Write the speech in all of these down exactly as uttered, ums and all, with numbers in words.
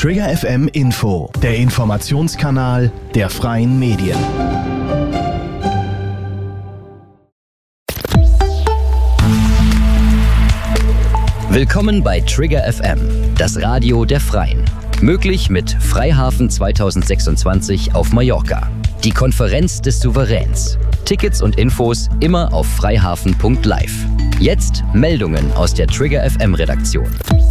Trigger F M Info, der Informationskanal der freien Medien. Willkommen bei Trigger F M, das Radio der Freien. Möglich mit Freihafen zwanzig sechsundzwanzig auf Mallorca. Die Konferenz des Souveräns. Tickets und Infos immer auf freihafen punkt live. Jetzt Meldungen aus der Trigger F M Redaktion.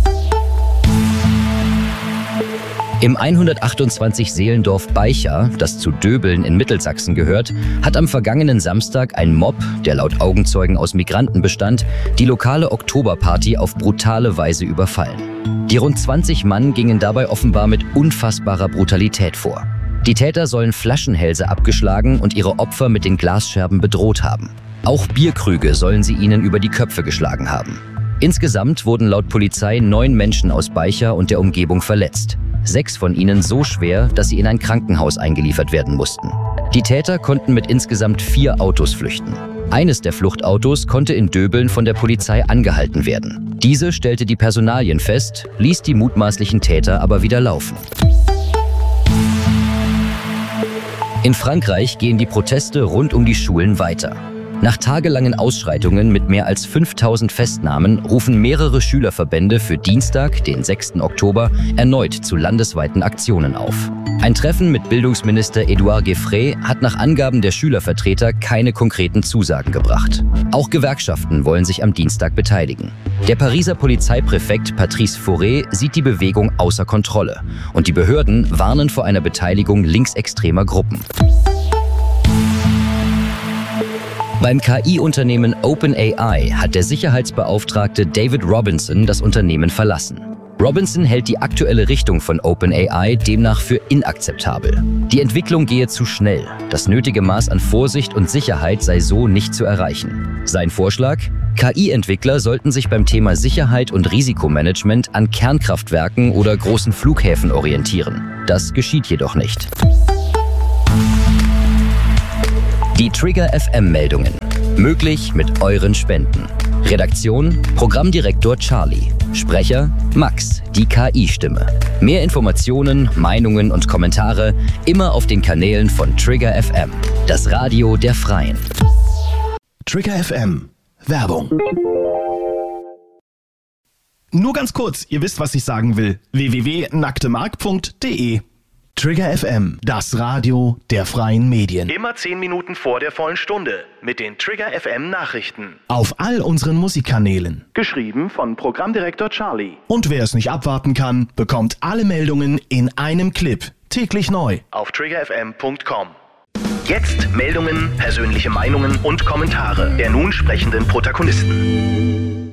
Im hundertachtundzwanzig Seelendorf Beicha, das zu Döbeln in Mittelsachsen gehört, hat am vergangenen Samstag ein Mob, der laut Augenzeugen aus Migranten bestand, die lokale Oktoberparty auf brutale Weise überfallen. Die rund zwanzig Mann gingen dabei offenbar mit unfassbarer Brutalität vor. Die Täter sollen Flaschenhälse abgeschlagen und ihre Opfer mit den Glasscherben bedroht haben. Auch Bierkrüge sollen sie ihnen über die Köpfe geschlagen haben. Insgesamt wurden laut Polizei neun Menschen aus Beicha und der Umgebung verletzt. Sechs von ihnen so schwer, dass sie in ein Krankenhaus eingeliefert werden mussten. Die Täter konnten mit insgesamt vier Autos flüchten. Eines der Fluchtautos konnte in Döbeln von der Polizei angehalten werden. Diese stellte die Personalien fest, ließ die mutmaßlichen Täter aber wieder laufen. In Frankreich gehen die Proteste rund um die Schulen weiter. Nach tagelangen Ausschreitungen mit mehr als fünftausend Festnahmen rufen mehrere Schülerverbände für Dienstag, den sechsten Oktober, erneut zu landesweiten Aktionen auf. Ein Treffen mit Bildungsminister Edouard Gueffret hat nach Angaben der Schülervertreter keine konkreten Zusagen gebracht. Auch Gewerkschaften wollen sich am Dienstag beteiligen. Der Pariser Polizeipräfekt Patrice Fauré sieht die Bewegung außer Kontrolle und die Behörden warnen vor einer Beteiligung linksextremer Gruppen. Beim K I-Unternehmen OpenAI hat der Sicherheitsbeauftragte David Robinson das Unternehmen verlassen. Robinson hält die aktuelle Richtung von OpenAI demnach für inakzeptabel. Die Entwicklung gehe zu schnell. Das nötige Maß an Vorsicht und Sicherheit sei so nicht zu erreichen. Sein Vorschlag? K I-Entwickler sollten sich beim Thema Sicherheit und Risikomanagement an Kernkraftwerken oder großen Flughäfen orientieren. Das geschieht jedoch nicht. Die Trigger F M-Meldungen. Möglich mit euren Spenden. Redaktion: Programmdirektor Charlie. Sprecher: Max, die K I-Stimme. Mehr Informationen, Meinungen und Kommentare immer auf den Kanälen von Trigger F M. Das Radio der Freien. Trigger F M. Werbung. Nur ganz kurz, ihr wisst, was ich sagen will. w w w punkt nacktemark punkt de. Trigger F M, das Radio der freien Medien. Immer zehn Minuten vor der vollen Stunde mit den Trigger F M Nachrichten. Auf all unseren Musikkanälen. Geschrieben von Programmdirektor Charlie. Und wer es nicht abwarten kann, bekommt alle Meldungen in einem Clip. Täglich neu. Auf trigger f m punkt com. Jetzt Meldungen, persönliche Meinungen und Kommentare der nun sprechenden Protagonisten.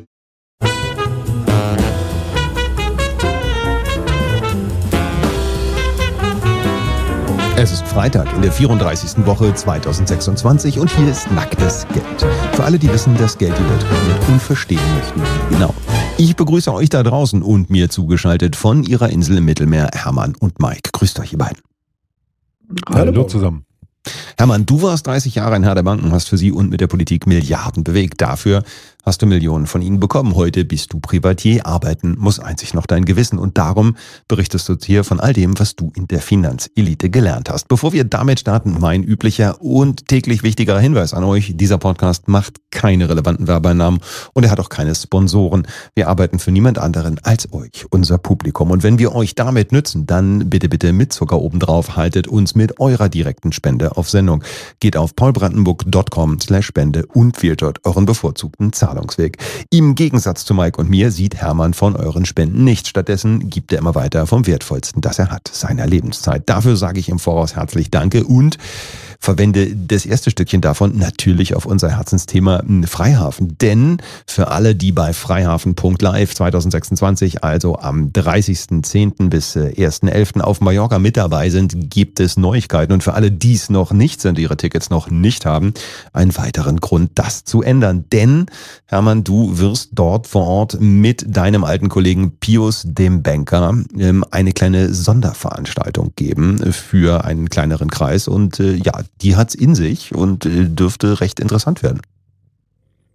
Es ist Freitag in der vierunddreißigsten Woche zweitausendsechsundzwanzig und hier ist nacktes Geld. Für alle, die wissen, dass Geld übertrieben und verstehen möchten, wie genau. Ich begrüße euch da draußen und mir zugeschaltet von ihrer Insel im Mittelmeer Hermann und Mike. Grüßt euch, ihr beiden. Hallo, Hallo zusammen. Hermann, du warst dreißig Jahre ein Herr der Banken, hast für sie und mit der Politik Milliarden bewegt. Dafür hast du Millionen von ihnen bekommen. Heute bist du Privatier. Arbeiten muss einzig noch dein Gewissen. Und darum berichtest du hier von all dem, was du in der Finanzelite gelernt hast. Bevor wir damit starten, mein üblicher und täglich wichtiger Hinweis an euch. Dieser Podcast macht keine relevanten Werbeeinnahmen und er hat auch keine Sponsoren. Wir arbeiten für niemand anderen als euch, unser Publikum. Und wenn wir euch damit nützen, dann bitte, bitte mit Zucker obendrauf. Haltet uns mit eurer direkten Spende auf Sendung. Geht auf paulbrandenburg punkt com slash spende und wählt dort euren bevorzugten Zahlungsweg. Im Gegensatz zu Mike und mir sieht Hermann von euren Spenden nichts. Stattdessen gibt er immer weiter vom Wertvollsten, das er hat, seiner Lebenszeit. Dafür sage ich im Voraus herzlich Danke und verwende das erste Stückchen davon natürlich auf unser Herzensthema Freihafen. Denn für alle, die bei freihafen punkt live zwanzig sechsundzwanzig, also am dreißigsten zehnten bis ersten elften auf Mallorca mit dabei sind, gibt es Neuigkeiten. Und für alle, die es noch nicht sind, ihre Tickets noch nicht haben, einen weiteren Grund, das zu ändern. Denn, Hermann, du wirst dort vor Ort mit deinem alten Kollegen Pius, dem Banker, eine kleine Sonderveranstaltung geben für einen kleineren Kreis. Und ja, die hat's in sich und dürfte recht interessant werden.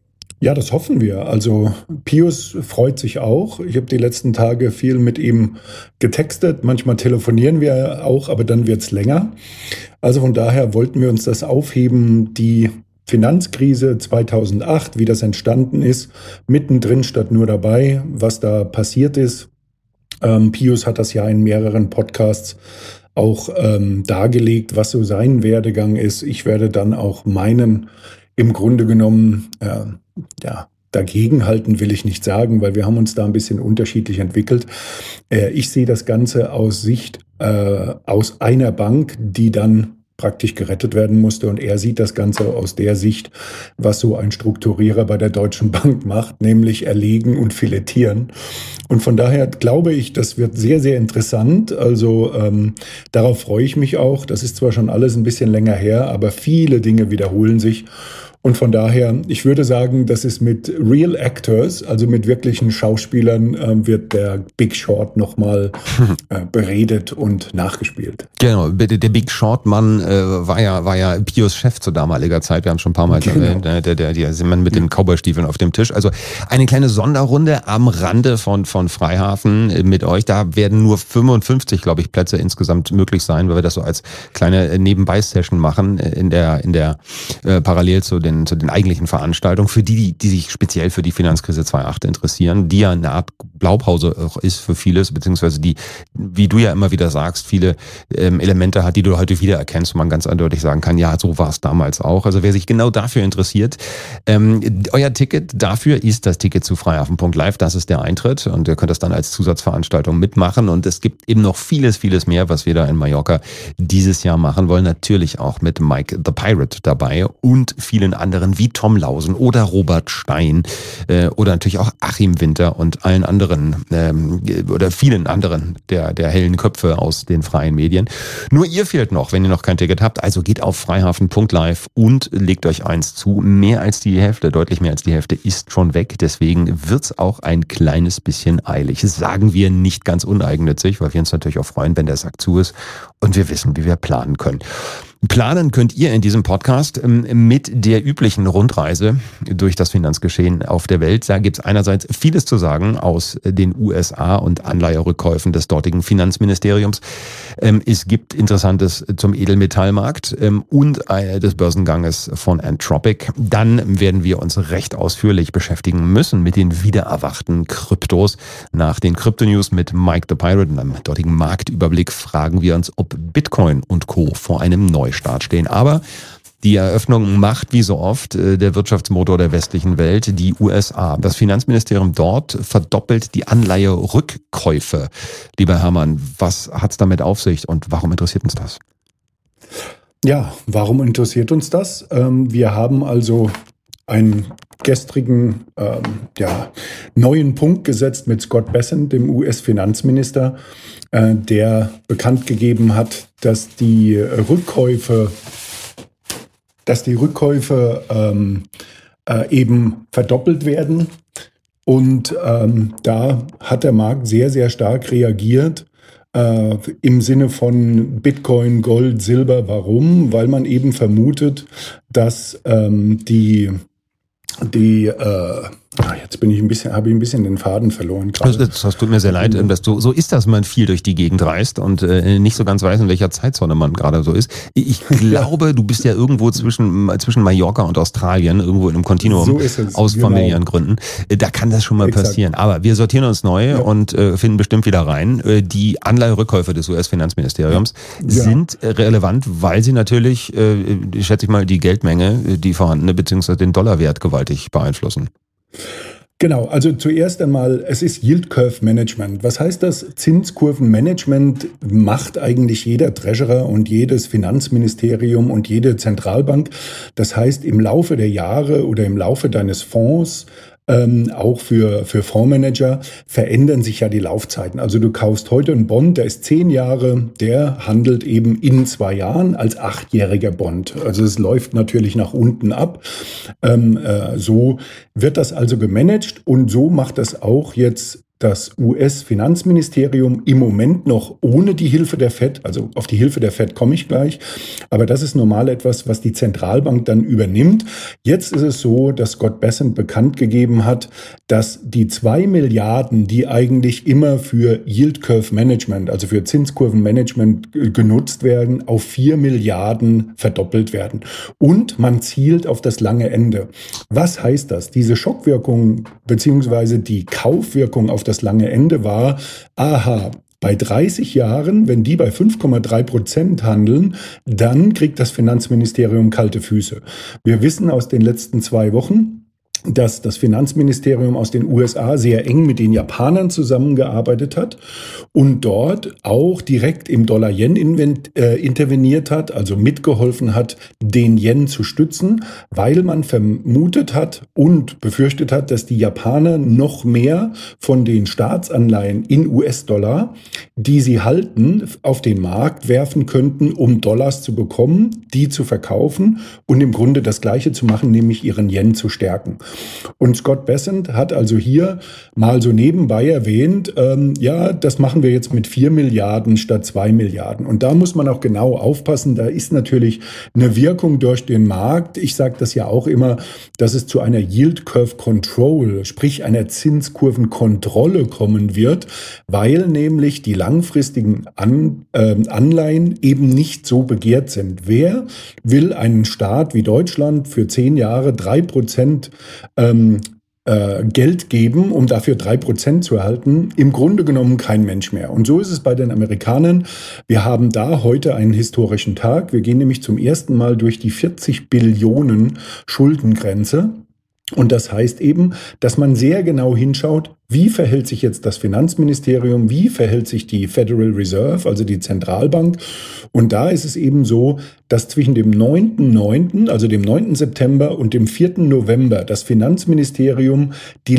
Ja, das hoffen wir. Also Pius freut sich auch. Ich habe die letzten Tage viel mit ihm getextet. Manchmal telefonieren wir auch, aber dann wird's länger. Also von daher wollten wir uns das aufheben, die Finanzkrise zweitausendacht, wie das entstanden ist, mittendrin statt nur dabei, was da passiert ist. Ähm, Pius hat das ja in mehreren Podcasts auch ähm, dargelegt, was so sein Werdegang ist. Ich werde dann auch meinen im Grunde genommen, äh, ja, dagegenhalten will ich nicht sagen, weil wir haben uns da ein bisschen unterschiedlich entwickelt. Äh, ich sehe das Ganze aus Sicht äh, aus einer Bank, die dann praktisch gerettet werden musste, und er sieht das Ganze aus der Sicht, was so ein Strukturierer bei der Deutschen Bank macht, nämlich erlegen und filetieren. Und von daher glaube ich, das wird sehr, sehr interessant. Also ähm, darauf freue ich mich auch. Das ist zwar schon alles ein bisschen länger her, aber viele Dinge wiederholen sich. Und von daher, ich würde sagen, das ist mit Real Actors, also mit wirklichen Schauspielern, äh, wird der Big Short nochmal äh, beredet und nachgespielt. Genau, der Big Short-Mann äh, war ja war ja Pius Chef zu damaliger Zeit. Wir haben schon ein paar Mal genau. erwähnt, der, der, der, der Mann mit den Cowboystiefeln auf dem Tisch. Also eine kleine Sonderrunde am Rande von von Freihafen mit euch. Da werden nur fünfundfünfzig, glaube ich, Plätze insgesamt möglich sein, weil wir das so als kleine Nebenbei-Session machen in der in der äh, parallel zu den zu den eigentlichen Veranstaltungen, für die, die, die sich speziell für die Finanzkrise zweitausendacht interessieren, die ja eine Art Blaupause auch ist für vieles, beziehungsweise die, wie du ja immer wieder sagst, viele ähm, Elemente hat, die du heute wieder erkennst, wo man ganz eindeutig sagen kann, ja, so war es damals auch. Also wer sich genau dafür interessiert, ähm, euer Ticket dafür ist das Ticket zu freihafen punkt live, das ist der Eintritt, und ihr könnt das dann als Zusatzveranstaltung mitmachen, und es gibt eben noch vieles, vieles mehr, was wir da in Mallorca dieses Jahr machen wollen, natürlich auch mit Mike the Pirate dabei und vielen anderen wie Tom Lausen oder Robert Stein äh, oder natürlich auch Achim Winter und allen anderen ähm, oder vielen anderen der der hellen Köpfe aus den freien Medien. Nur ihr fehlt noch, wenn ihr noch kein Ticket habt, also geht auf freihafen punkt live und legt euch eins zu. Mehr als die Hälfte, deutlich mehr als die Hälfte ist schon weg, deswegen wird's auch ein kleines bisschen eilig. Das sagen wir nicht ganz uneigennützig, weil wir uns natürlich auch freuen, wenn der Sack zu ist und wir wissen, wie wir planen können. Planen könnt ihr in diesem Podcast mit der üblichen Rundreise durch das Finanzgeschehen auf der Welt. Da gibt es einerseits vieles zu sagen aus den U S A und Anleiherückkäufen des dortigen Finanzministeriums. Es gibt Interessantes zum Edelmetallmarkt und des Börsenganges von Anthropic. Dann werden wir uns recht ausführlich beschäftigen müssen mit den wiedererwachten Kryptos. Nach den Krypto-News mit Mike the Pirate und einem dortigen Marktüberblick fragen wir uns, ob Bitcoin und Co. vor einem neuen Start stehen. Aber die Eröffnung macht wie so oft der Wirtschaftsmotor der westlichen Welt, die U S A. Das Finanzministerium dort verdoppelt die Anleiherückkäufe. Lieber Hermann, was hat's damit auf sich und warum interessiert uns das? Ja, warum interessiert uns das? Wir haben also einen gestrigen ähm, ja, neuen Punkt gesetzt mit Scott Bessent, dem U S-Finanzminister, äh, der bekannt gegeben hat, dass die Rückkäufe, dass die Rückkäufe ähm, äh, eben verdoppelt werden. Und ähm, da hat der Markt sehr, sehr stark reagiert. Äh, im Sinne von Bitcoin, Gold, Silber. Warum? Weil man eben vermutet, dass ähm, die Die, äh, jetzt bin ich ein bisschen, habe ich ein bisschen den Faden verloren. Also das, das tut mir sehr leid, dass du, so ist das, man viel durch die Gegend reist und äh, nicht so ganz weiß, in welcher Zeitzone man gerade so ist. Ich glaube, ja. Du bist ja irgendwo zwischen, zwischen Mallorca und Australien, irgendwo in einem Kontinuum, so ist es, aus genau. familiären Gründen. Da kann das schon mal Exakt. passieren. Aber wir sortieren uns neu ja. und äh, finden bestimmt wieder rein. Die Anleiherückkäufe des U S-Finanzministeriums ja. sind relevant, weil sie natürlich, äh, schätze ich mal, die Geldmenge, die vorhandene, beziehungsweise den Dollarwert gewaltig beeinflussen. Genau, also zuerst einmal, es ist Yield Curve Management. Was heißt das? Zinskurvenmanagement macht eigentlich jeder Treasurer und jedes Finanzministerium und jede Zentralbank. Das heißt, im Laufe der Jahre oder im Laufe deines Fonds, Ähm, auch für, für Fondsmanager verändern sich ja die Laufzeiten. Also du kaufst heute einen Bond, der ist zehn Jahre, der handelt eben in zwei Jahren als achtjähriger Bond. Also es läuft natürlich nach unten ab. Ähm, äh, so wird das also gemanagt und so macht das auch jetzt das U S-Finanzministerium im Moment noch ohne die Hilfe der Fed, also auf die Hilfe der Fed komme ich gleich, aber das ist normal etwas, was die Zentralbank dann übernimmt. Jetzt ist es so, dass Scott Bessent bekannt gegeben hat, dass die zwei Milliarden, die eigentlich immer für Yield Curve Management, also für Zinskurvenmanagement genutzt werden, auf vier Milliarden verdoppelt werden. Und man zielt auf das lange Ende. Was heißt das? Diese Schockwirkung beziehungsweise die Kaufwirkung auf das lange Ende war, aha, bei dreißig Jahren, wenn die bei fünf Komma drei Prozent handeln, dann kriegt das Finanzministerium kalte Füße. Wir wissen aus den letzten zwei Wochen, dass das Finanzministerium aus den U S A sehr eng mit den Japanern zusammengearbeitet hat und dort auch direkt im Dollar-Yen interveniert hat, also mitgeholfen hat, den Yen zu stützen, weil man vermutet hat und befürchtet hat, dass die Japaner noch mehr von den Staatsanleihen in U S-Dollar, die sie halten, auf den Markt werfen könnten, um Dollars zu bekommen, die zu verkaufen und im Grunde das Gleiche zu machen, nämlich ihren Yen zu stärken. Und Scott Bessent hat also hier mal so nebenbei erwähnt, ähm, ja, das machen wir jetzt mit vier Milliarden statt zwei Milliarden. Und da muss man auch genau aufpassen, da ist natürlich eine Wirkung durch den Markt. Ich sage das ja auch immer, dass es zu einer Yield Curve Control, sprich einer Zinskurvenkontrolle kommen wird, weil nämlich die langfristigen An, äh, Anleihen eben nicht so begehrt sind. Wer will einen Staat wie Deutschland für zehn Jahre drei Prozent Ähm, äh, Geld geben, um dafür drei Prozent zu erhalten? Im Grunde genommen kein Mensch mehr. Und so ist es bei den Amerikanern. Wir haben da heute einen historischen Tag. Wir gehen nämlich zum ersten Mal durch die vierzig Billionen Schuldengrenze. Und das heißt eben, dass man sehr genau hinschaut, wie verhält sich jetzt das Finanzministerium, wie verhält sich die Federal Reserve, also die Zentralbank. Und da ist es eben so, dass zwischen dem neunten neunten, also dem neunten September und dem vierten November das Finanzministerium die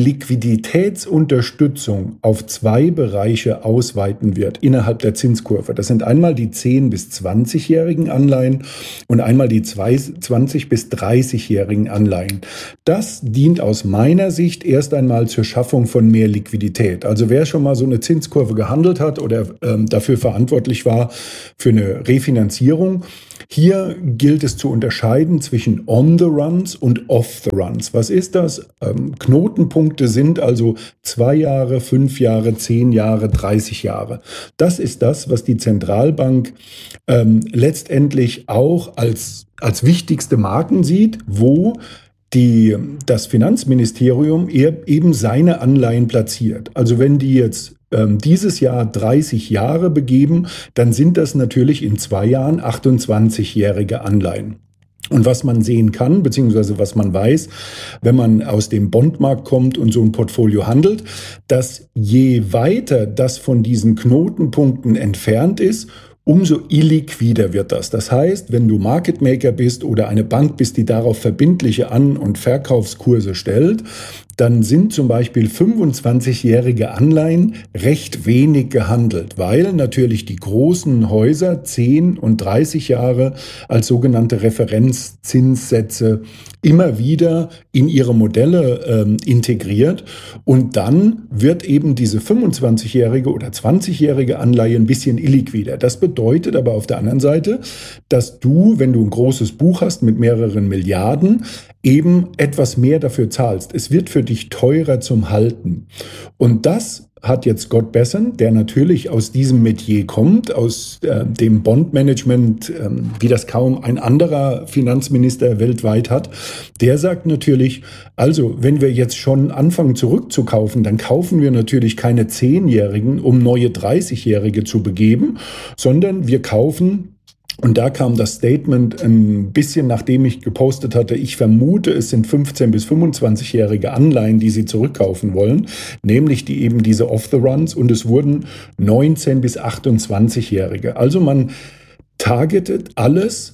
Liquiditätsunterstützung auf zwei Bereiche ausweiten wird innerhalb der Zinskurve. Das sind einmal die zehn- bis zwanzigjährigen Anleihen und einmal die zwanzig- bis dreißigjährigen Anleihen. Das dient aus meiner Sicht erst einmal zur Schaffung von mehr Liquidität. Also wer schon mal so eine Zinskurve gehandelt hat oder ähm, dafür verantwortlich war für eine Refinanzierung, hier gilt es zu unterscheiden zwischen on the runs und off the runs. Was ist das? Ähm, Knotenpunkte sind also zwei Jahre, fünf Jahre, zehn Jahre, dreißig Jahre. Das ist das, was die Zentralbank ähm, letztendlich auch als, als wichtigste Marken sieht, wo die, das Finanzministerium eben seine Anleihen platziert. Also wenn die jetzt ähm, dieses Jahr dreißig Jahre begeben, dann sind das natürlich in zwei Jahren achtundzwanzigjährige Anleihen. Und was man sehen kann, beziehungsweise was man weiß, wenn man aus dem Bondmarkt kommt und so ein Portfolio handelt, dass je weiter das von diesen Knotenpunkten entfernt ist, umso illiquider wird das. Das heißt, wenn du Market Maker bist oder eine Bank bist, die darauf verbindliche An- und Verkaufskurse stellt, dann sind zum Beispiel fünfundzwanzigjährige Anleihen recht wenig gehandelt, weil natürlich die großen Häuser zehn und dreißig Jahre als sogenannte Referenzzinssätze immer wieder in ihre Modelle ähm, integriert und dann wird eben diese fünfundzwanzigjährige oder zwanzigjährige Anleihe ein bisschen illiquider. Das bedeutet aber auf der anderen Seite, dass du, wenn du ein großes Buch hast mit mehreren Milliarden, eben etwas mehr dafür zahlst. Es wird für dich teurer zum Halten. Und das hat jetzt Scott Bessent, der natürlich aus diesem Metier kommt, aus äh, dem Bondmanagement, äh, wie das kaum ein anderer Finanzminister weltweit hat, der sagt natürlich, also wenn wir jetzt schon anfangen zurückzukaufen, dann kaufen wir natürlich keine zehnjährigen, um neue dreißigjährige zu begeben, sondern wir kaufen. Und da kam das Statement ein bisschen, nachdem ich gepostet hatte, ich vermute, es sind fünfzehn- bis fünfundzwanzigjährige Anleihen, die sie zurückkaufen wollen, nämlich die eben diese Off-the-Runs und es wurden neunzehn- bis achtundzwanzigjährige. Also man targetet alles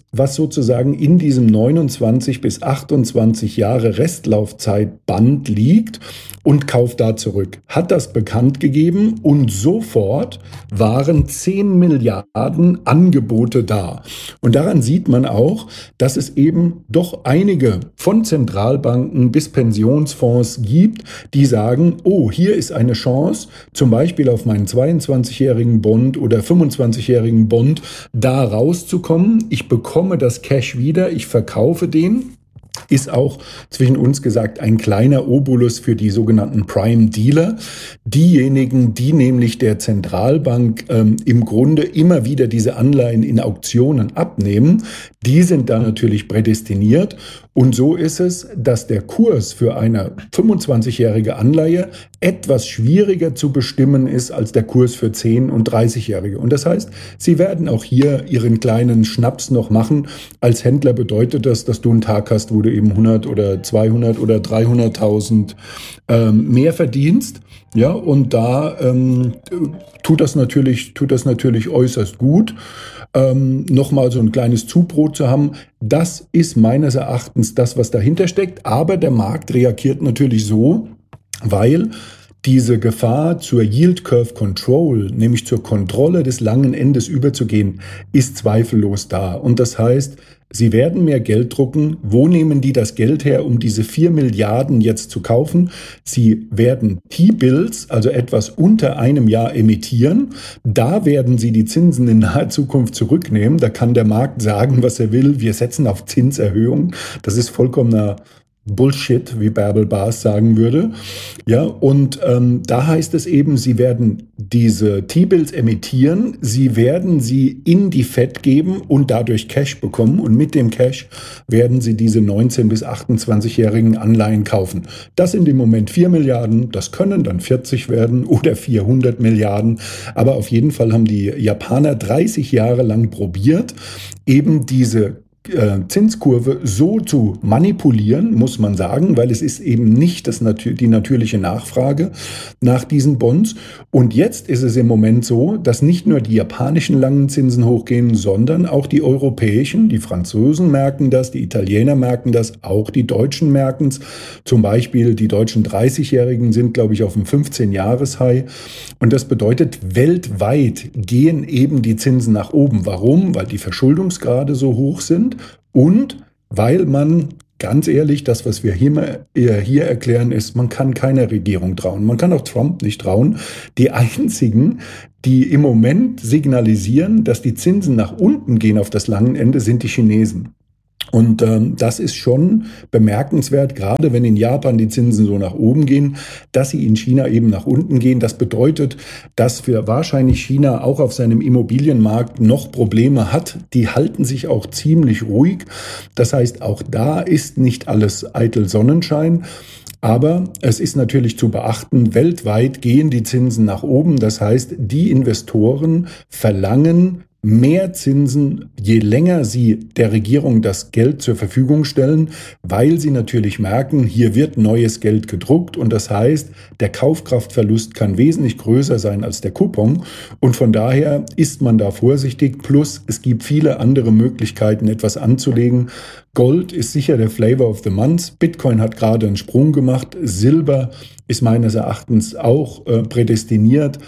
was sozusagen in diesem neunundzwanzig bis achtundzwanzig Jahre Restlaufzeitband liegt und kauft da zurück. Hat das bekannt gegeben und sofort waren zehn Milliarden Angebote da. Und daran sieht man auch, dass es eben doch einige von Zentralbanken bis Pensionsfonds gibt, die sagen, oh, hier ist eine Chance, zum Beispiel auf meinen zweiundzwanzigjährigen Bond oder fünfundzwanzigjährigen Bond da rauszukommen. Ich bekomme das Cash wieder, ich verkaufe den. Ist auch zwischen uns gesagt ein kleiner Obolus für die sogenannten Prime Dealer. Diejenigen, die nämlich der Zentralbank ähm, im Grunde immer wieder diese Anleihen in Auktionen abnehmen, die sind da natürlich prädestiniert. Und so ist es, dass der Kurs für eine fünfundzwanzigjährige Anleihe etwas schwieriger zu bestimmen ist als der Kurs für zehn- und dreißigjährige. Und das heißt, Sie werden auch hier Ihren kleinen Schnaps noch machen. Als Händler bedeutet das, dass du einen Tag hast, wo du eben hundert oder zweihundert oder dreihunderttausend ähm, mehr verdienst. Ja, und da ähm, tut das natürlich, tut das natürlich äußerst gut. Ähm, nochmal so ein kleines Zubrot zu haben, das ist meines Erachtens das, was dahinter steckt. Aber der Markt reagiert natürlich so, weil diese Gefahr zur Yield Curve Control, nämlich zur Kontrolle des langen Endes überzugehen, ist zweifellos da. Und das heißt, sie werden mehr Geld drucken. Wo nehmen die das Geld her, um diese vier Milliarden jetzt zu kaufen? Sie werden T-Bills, also etwas unter einem Jahr, emittieren. Da werden sie die Zinsen in naher Zukunft zurücknehmen. Da kann der Markt sagen, was er will. Wir setzen auf Zinserhöhung. Das ist vollkommener Bullshit, wie Bärbel Baas sagen würde. Ja, und ähm, da heißt es eben, sie werden diese T-Bills emittieren, sie werden sie in die Fed geben und dadurch Cash bekommen. Und mit dem Cash werden sie diese neunzehn- bis achtundzwanzigjährigen Anleihen kaufen. Das sind im Moment vier Milliarden, das können dann vierzig werden oder vierhundert Milliarden. Aber auf jeden Fall haben die Japaner dreißig Jahre lang probiert, eben diese Zinskurve so zu manipulieren, muss man sagen, weil es ist eben nicht das, die natürliche Nachfrage nach diesen Bonds. Und jetzt ist es im Moment so, dass nicht nur die japanischen langen Zinsen hochgehen, sondern auch die europäischen, die Franzosen merken das, die Italiener merken das, auch die Deutschen merken es. Zum Beispiel die deutschen dreißigjährigen sind, glaube ich, auf dem fünfzehn-Jahres-High. Und das bedeutet, weltweit gehen eben die Zinsen nach oben. Warum? Weil die Verschuldungsgrade so hoch sind. Und weil man, ganz ehrlich, das, was wir hier, hier erklären, ist, man kann keiner Regierung trauen. Man kann auch Trump nicht trauen. Die einzigen, die im Moment signalisieren, dass die Zinsen nach unten gehen auf das lange Ende, sind die Chinesen. Und ähm, das ist schon bemerkenswert, gerade wenn in Japan die Zinsen so nach oben gehen, dass sie in China eben nach unten gehen. Das bedeutet, dass für wahrscheinlich China auch auf seinem Immobilienmarkt noch Probleme hat. Die halten sich auch ziemlich ruhig. Das heißt, auch da ist nicht alles eitel Sonnenschein. Aber es ist natürlich zu beachten, weltweit gehen die Zinsen nach oben. Das heißt, die Investoren verlangen mehr Zinsen, je länger sie der Regierung das Geld zur Verfügung stellen, weil sie natürlich merken, hier wird neues Geld gedruckt und das heißt, der Kaufkraftverlust kann wesentlich größer sein als der Coupon und von daher ist man da vorsichtig. Plus es gibt viele andere Möglichkeiten, etwas anzulegen. Gold ist sicher der Flavor of the Month. Bitcoin hat gerade einen Sprung gemacht. Silber ist meines Erachtens auch äh, prädestiniert,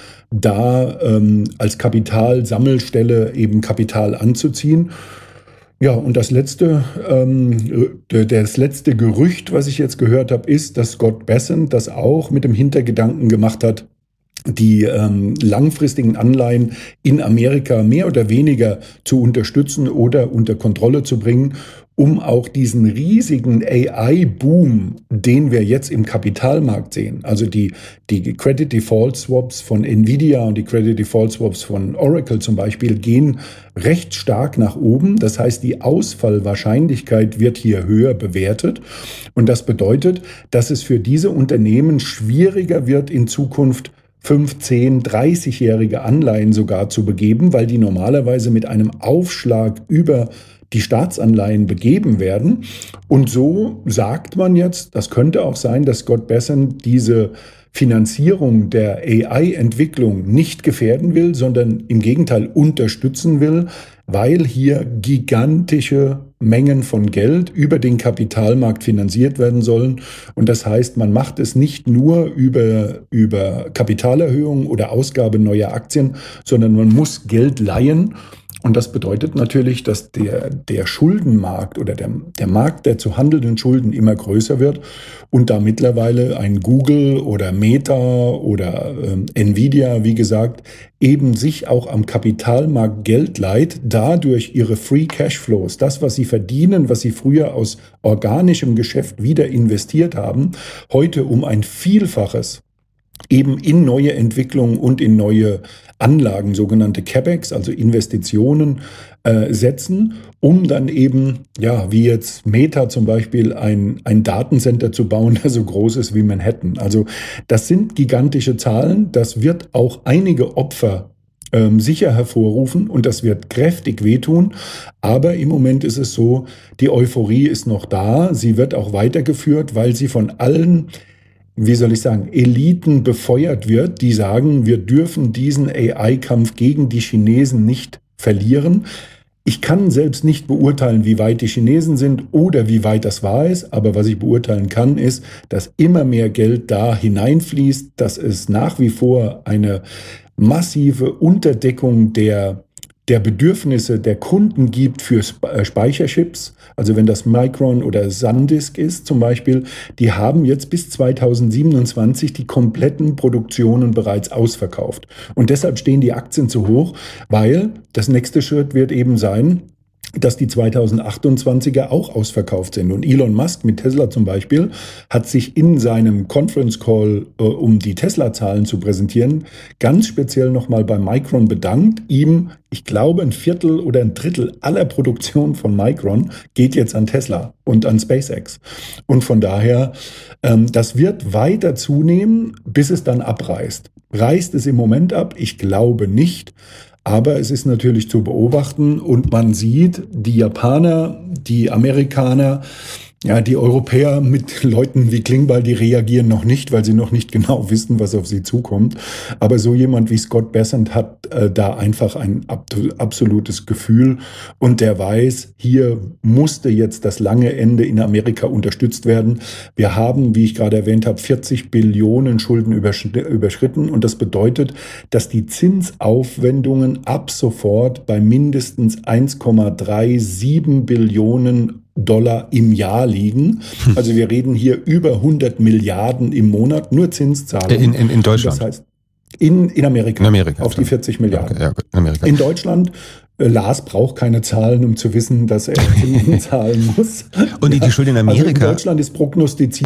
da ähm, als Kapitalsammelstelle eben Kapital anzuziehen. Ja, und das letzte, ähm, das letzte Gerücht, was ich jetzt gehört habe, ist, dass Scott Bessent das auch mit dem Hintergedanken gemacht hat, die ähm, langfristigen Anleihen in Amerika mehr oder weniger zu unterstützen oder unter Kontrolle zu bringen, um auch diesen riesigen A I-Boom, den wir jetzt im Kapitalmarkt sehen, also die, die Credit Default Swaps von Nvidia und die Credit Default Swaps von Oracle zum Beispiel, gehen recht stark nach oben. Das heißt, die Ausfallwahrscheinlichkeit wird hier höher bewertet. Und das bedeutet, dass es für diese Unternehmen schwieriger wird, in Zukunft fünf, zehn, dreißigjährige Anleihen sogar zu begeben, weil die normalerweise mit einem Aufschlag über die Staatsanleihen begeben werden. Und so sagt man jetzt, das könnte auch sein, dass Scott Bessent diese Finanzierung der A I-Entwicklung nicht gefährden will, sondern im Gegenteil unterstützen will, weil hier gigantische Mengen von Geld über den Kapitalmarkt finanziert werden sollen. Und das heißt, man macht es nicht nur über, über Kapitalerhöhungen oder Ausgabe neuer Aktien, sondern man muss Geld leihen. Und das bedeutet natürlich, dass der, der Schuldenmarkt oder der, der Markt der zu handelnden Schulden immer größer wird und da mittlerweile ein Google oder Meta oder ähm, Nvidia, wie gesagt, eben sich auch am Kapitalmarkt Geld leiht, dadurch ihre Free Cashflows, das, was sie verdienen, was sie früher aus organischem Geschäft wieder investiert haben, heute um ein Vielfaches eben in neue Entwicklungen und in neue Anlagen, sogenannte CapEx, also Investitionen, äh, setzen, um dann eben, ja, wie jetzt Meta zum Beispiel, ein, ein Datencenter zu bauen, der so groß ist wie Manhattan. Also das sind gigantische Zahlen, das wird auch einige Opfer ähm, sicher hervorrufen und das wird kräftig wehtun. Aber im Moment ist es so, die Euphorie ist noch da, sie wird auch weitergeführt, weil sie von allen, wie soll ich sagen, Eliten befeuert wird, die sagen, wir dürfen diesen A I-Kampf gegen die Chinesen nicht verlieren. Ich kann selbst nicht beurteilen, wie weit die Chinesen sind oder wie weit das wahr ist, aber was ich beurteilen kann, ist, dass immer mehr Geld da hineinfließt, dass es nach wie vor eine massive Unterdeckung der der Bedürfnisse der Kunden gibt für Speicherchips, also wenn das Micron oder SanDisk ist zum Beispiel, die haben jetzt bis zweitausendsiebenundzwanzig die kompletten Produktionen bereits ausverkauft. Und deshalb stehen die Aktien zu hoch, weil das nächste Schritt wird eben sein, dass die zweitausendachtundzwanziger auch ausverkauft sind. Und Elon Musk mit Tesla zum Beispiel hat sich in seinem Conference Call, äh, um die Tesla-Zahlen zu präsentieren, ganz speziell nochmal bei Micron bedankt. Ihm, ich glaube, ein Viertel oder ein Drittel aller Produktion von Micron geht jetzt an Tesla und an SpaceX. Und von daher, ähm, das wird weiter zunehmen, bis es dann abreißt. Reißt es im Moment ab? Ich glaube nicht. Aber es ist natürlich zu beobachten und man sieht, die Japaner, die Amerikaner, ja, die Europäer mit Leuten wie Klingbeil, die reagieren noch nicht, weil sie noch nicht genau wissen, was auf sie zukommt. Aber so jemand wie Scott Bessent hat äh, da einfach ein ab- absolutes Gefühl und der weiß, hier musste jetzt das lange Ende in Amerika unterstützt werden. Wir haben, wie ich gerade erwähnt habe, vierzig Billionen Schulden übersch- überschritten und das bedeutet, dass die Zinsaufwendungen ab sofort bei mindestens eins Komma siebenunddreißig Billionen Dollar im Jahr liegen. Also wir reden hier über hundert Milliarden im Monat, nur Zinszahlungen. In, in, in Deutschland? Das heißt, in, in Amerika. In Amerika. Auf die vierzig Milliarden. Okay, ja, in Amerika. In Deutschland, äh, Lars braucht keine Zahlen, um zu wissen, dass er Zinsen zahlen muss. Und die, die Schulden in Amerika? Also in Deutschland ist prognostiziert,